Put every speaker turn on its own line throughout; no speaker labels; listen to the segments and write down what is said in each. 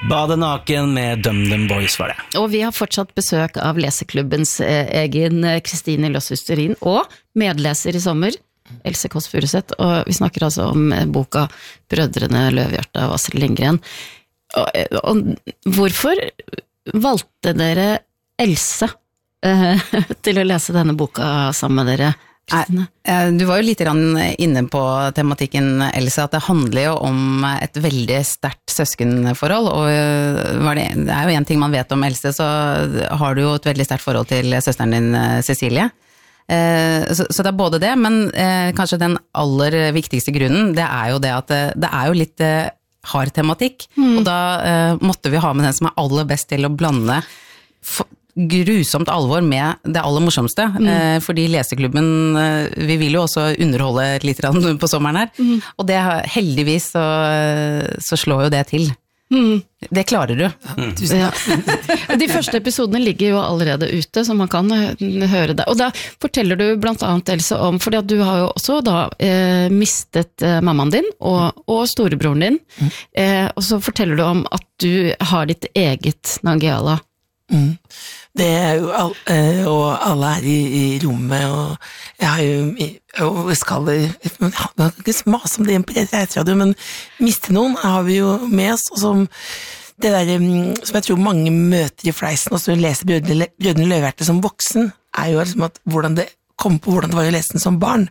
Bade naken med DumDum Boys var det.
Og vi har fortsatt besøk av leseklubbens egen Kristine Løsshus Turin, og medleser i sommer, Else Kåss Furuseth, og vi snakker altså om boka Brødrene Løvehjerte av Astrid Lindgren. Og hvorfor valgte dere Else til å lese denne boka sammen med dere?
Du var jo litt inne på tematikken, Else, at det handler jo om et veldig sterkt søskenforhold, og det er jo en ting man vet om Else, så har du jo et veldig sterkt forhold til søsteren din, Cecilie. Så det er både det, men kanskje den aller viktigste grunnen, det er jo det at det er jo litt hard tematikk, og da måtte vi ha med den som er aller best til å blande grusomt alvor med det aller morsomste, fordi leseklubben, vi vil jo også underholde litt på sommeren her, og det heldigvis så slår jo det til. Det klarer du.
Ja. De første episodene ligger jo allerede ute, så man kan høre det. Og da forteller du blant annet, Else, om, fordi at du har jo også da mistet mammaen din og storebroren din, og så forteller du om at du har ditt eget Nangiala.
Det er jo og alle er i rommet, og jeg har jo og skal ikke mase om det på reiseradio, men miste noen har vi jo med oss, og som det der som jeg tror mange møter i fleisen, og så leser Brødrene Løvehjerte som voksen, er jo liksom at hvordan det kom på hvordan det var å lese den som barn,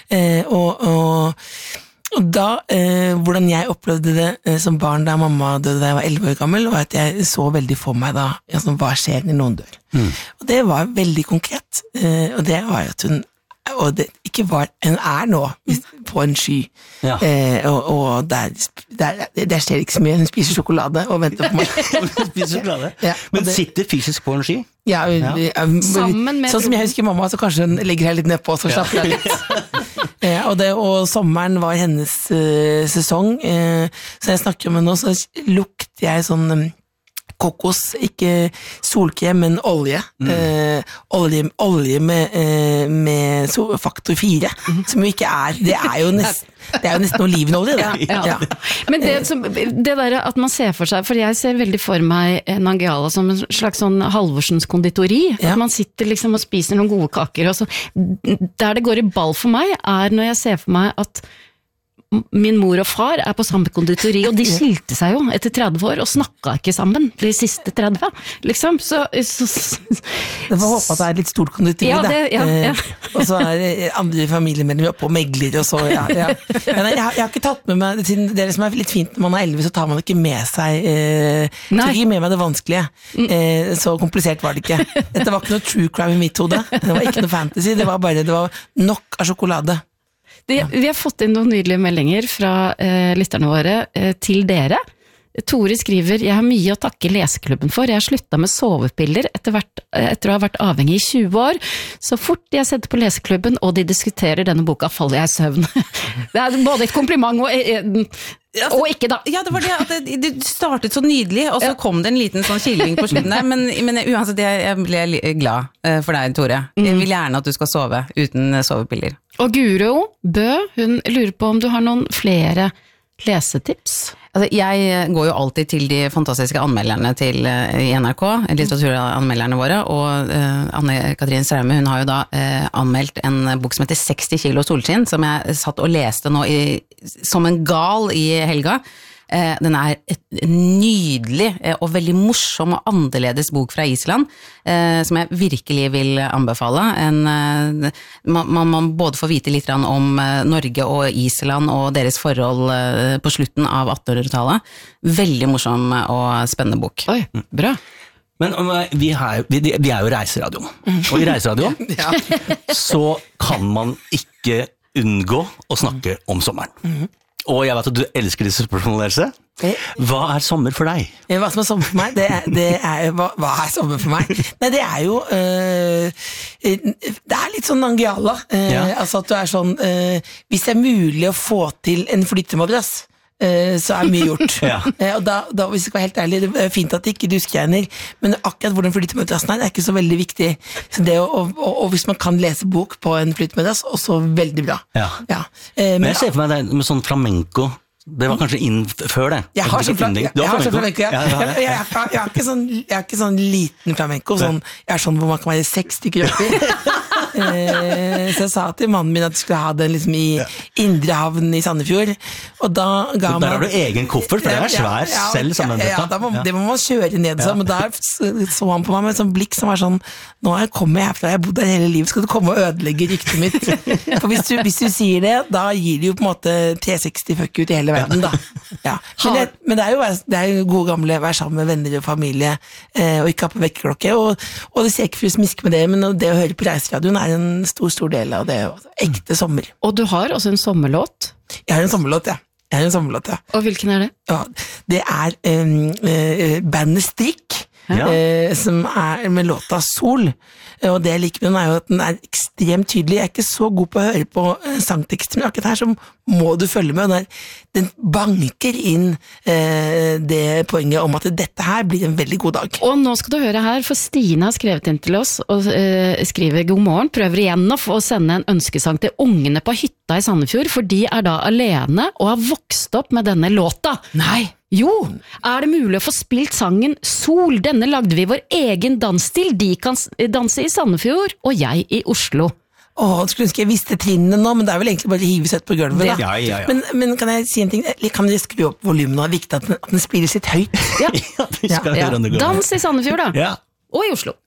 og da, hvordan jeg opplevde det som barn da mamma døde da jeg var 11 år gammel, var at jeg så veldig for meg da, hva skjer når noen dør. Og det var veldig konkret, og det var at hun, og det ikke var, hun er nå på en sky, og der skjer ikke så mye, hun spiser sjokolade og venter på meg.
Hun spiser sjokolade? Men sitter fysisk på en sky?
Ja, sånn som jeg husker mamma, så kanskje hun legger her litt nedpå, så slapper jeg litt. Og sommeren var hennes sesong, så jeg snakker med nå, så lukter jeg sånn kokos, ikke solkrem, men olje. Olje med faktor 4, som jo ikke det er jo nesten olivenolje, det.
Ja. Men det der at man ser for seg, for jeg ser veldig for meg Nangiala som en slags sånn Halvorsens konditori, at man sitter liksom og spiser noen gode kaker, og så der det går i ball for meg, er når jeg ser for meg at min mor og far er på samme konditori, og de skilte seg jo etter 30 år, og snakket ikke sammen de siste 30, liksom, så
det får håpe at det er litt stort konditori, og så er andre familiemedlemmer på megler, og så, Men jeg har ikke tatt med meg, det som er litt fint når man er 11, så tar man ikke med seg, tok ikke med meg det vanskelige, så komplisert var det ikke. Dette var ikke noe true crime i mitt hode, det var ikke noe fantasy, det var nok av sjokolade.
Vi har fått inn noen nydelige meldinger fra lytterne våre til dere. Tore skriver, jeg har mye å takke leseklubben for. Jeg har sluttet med sovepiller etter å ha vært avhengig i 20 år. Så fort jeg setter på leseklubben, og de diskuterer denne boka, faller jeg i søvn. Det er både et kompliment og ikke da.
Ja, det var det at det startet så nydelig, og så kom det en liten sånn killing på slutten der, men uansett, jeg ble glad for deg, Tore. Jeg vil gjerne at du skal sove uten sovepiller.
Og Guro Bø, hun lurer på om du har noen flere lesetips?
Altså, jeg går jo alltid til de fantastiske anmelderne i NRK, litteraturanmelderne våre, og Anne-Katrin Straume, hun har jo da anmeldt en bok som heter 60 kilo solskinn, som jeg satt og leste nå som en gal i helga. Den er et nydelig og veldig morsom og annerledes bok fra Island, som jeg virkelig vil anbefale. Man både får vite litt om Norge og Island og deres forhold på slutten av 1800-tallet. Veldig morsom og spennende bok.
Oi, bra.
Men vi er jo reiseradio, og i reiseradio så kan man ikke unngå å snakke om sommeren. Og jeg vet at du elsker disse spørsmålene, Else. Hva er sommer for deg?
Hva som er sommer for meg? Hva er sommer for meg? Nei, det er jo det er litt sånn Nangiala. Altså at du er sånn hvis det er mulig å få til en flyttemadrass, så er mye gjort. Og da, hvis jeg skal være helt ærlig, det er fint at ikke du skrener, men akkurat hvordan flyttemadrassen er ikke så veldig viktig. Så det og hvis man kan lese bok på en flyttemadrass, også veldig bra.
Men jeg ser for meg det med sånn flamenco Det var kanskje inn før det.
Jeg har sånn flamenco. Jeg er ikke sånn liten flamenco, jeg er sånn hvor man kan være 6 stykker oppi. Så jeg sa til mannen min at jeg skulle ha den liksom i Indre Havn i Sandefjord, og da ga man...
Der har du egen koffert, for det er svær selv sammenbrettet.
Det må man kjøre ned, men der så han på meg med et sånt blikk som var sånn, nå kommer jeg herfra, jeg har bodd der hele livet, skal du komme og ødelegge ryktet mitt? For hvis du sier det, da gir det jo på en måte 360 fuck ut i hele verden, da. Ja. Men det er jo gode gamle være sammen med venner og familie, og ikke ha på vekkerklokke, og det ser ikke for å smiske med det, men det å høre på reiseradioen er en stor del av det, ekte sommer. Og
du har også en sommerlåt?
Jeg har en sommerlåt, ja.
Og hvilken er det?
Ja, det er bandet Strikk, som er med låta Sol, og det jeg liker med den er jo at den er ekstremt tydelig. Jeg er ikke så god på å høre på sangtekster, men akkurat her så må du følge med, og den banker inn det poenget om at dette her blir en veldig god dag.
Og nå skal du høre her, for Stine har skrevet inn til oss og skriver god morgen, prøver igjen å få sende en ønskesang til ungene på hytta i Sandefjord, for de er da alene og har vokst opp med denne låta.
Nei!
Jo, er det mulig å få spilt sangen Sol? Denne lagde vi vår egen dans til. De kan danse i Sandefjord, og jeg i Oslo.
Skulle ønske jeg visste trinnene nå, men det er vel egentlig bare å hive seg på gulvet, da.
Ja.
Men kan jeg si en ting? Kan dere skru opp volumen? Det er viktig at den spilles litt høyt.
Ja.
Vi skal høre om det går.
Dans i Sandefjord, da.
Ja.
Og i Oslo.